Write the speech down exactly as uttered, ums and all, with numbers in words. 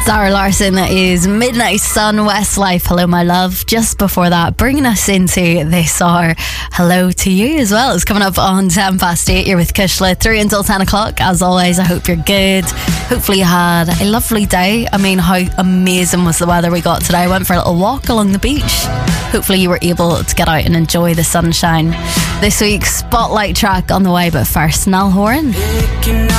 Zara Larsson is Midnight Sun, Westlife, Hello My Love. Just before that, bringing us into this hour, Hello to You as well. It's coming up on ten past eight. You're with Kushla through until ten o'clock. As always, I hope you're good. Hopefully you had a lovely day. I mean, how amazing was the weather we got today? I went for a little walk along the beach. Hopefully you were able to get out and enjoy the sunshine. This week's Spotlight track on the way, but first, Niall Horan.